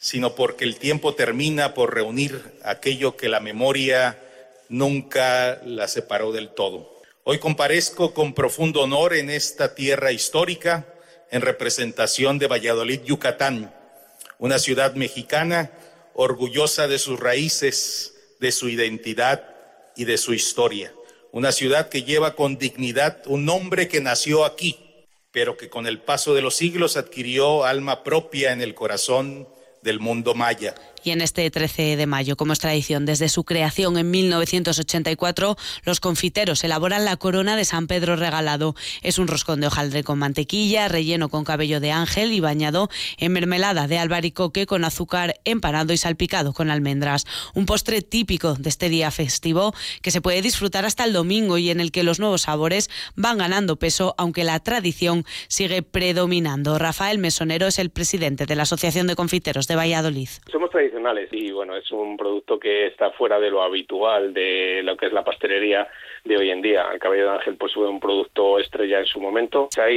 sino porque el tiempo termina por reunir aquello que la memoria nunca la separó del todo. Hoy comparezco con profundo honor en esta tierra histórica en representación de Valladolid, Yucatán, una ciudad mexicana orgullosa de sus raíces, de su identidad y de su historia. Una ciudad que lleva con dignidad un nombre que nació aquí, pero que con el paso de los siglos adquirió alma propia en el corazón del mundo maya. Y en este 13 de mayo, como es tradición, desde su creación en 1984, los confiteros elaboran la corona de San Pedro Regalado. Es un roscón de hojaldre con mantequilla, relleno con cabello de ángel y bañado en mermelada de albaricoque con azúcar empanado y salpicado con almendras. Un postre típico de este día festivo que se puede disfrutar hasta el domingo y en el que los nuevos sabores van ganando peso, aunque la tradición sigue predominando. Rafael Mesonero es el presidente de la Asociación de Confiteros de Valladolid. Somos tradicionales y bueno, es un producto que está fuera de lo habitual de lo que es la pastelería de hoy en día. El cabello de ángel pues fue un producto estrella en su momento.